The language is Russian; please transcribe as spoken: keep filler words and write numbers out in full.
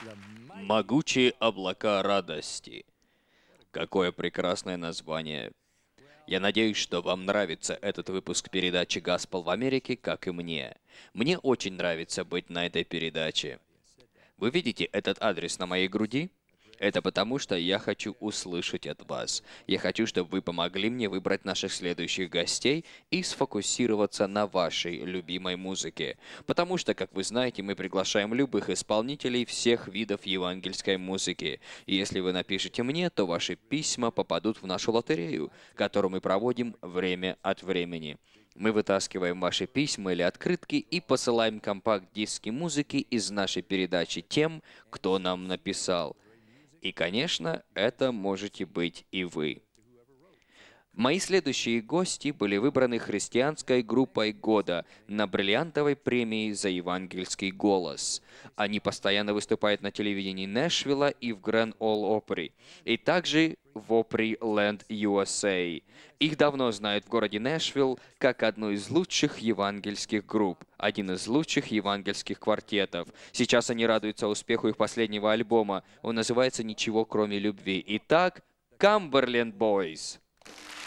Могучие облака радости. Какое прекрасное название. Я надеюсь, что вам нравится этот выпуск передачи «Гаспел в Америке», как и мне. Мне очень нравится быть на этой передаче. Вы видите этот адрес на моей груди? Это потому, что я хочу услышать от вас. Я хочу, чтобы вы помогли мне выбрать наших следующих гостей и сфокусироваться на вашей любимой музыке. Потому что, как вы знаете, мы приглашаем любых исполнителей всех видов евангельской музыки. И если вы напишете мне, то ваши письма попадут в нашу лотерею, которую мы проводим время от времени. Мы вытаскиваем ваши письма или открытки и посылаем компакт-диски музыки из нашей передачи тем, кто нам написал. И, конечно, это можете быть и вы. Мои следующие гости были выбраны христианской группой года на бриллиантовой премии за евангельский голос. Они постоянно выступают на телевидении Нэшвилла и в Гранд Ол Опри, и также в Опри Ленд ю эс эй. Их давно знают в городе Нэшвилл как одну из лучших евангельских групп, один из лучших евангельских квартетов. Сейчас они радуются успеху их последнего альбома. Он называется «Ничего, кроме любви». Итак, Cumberland Boys.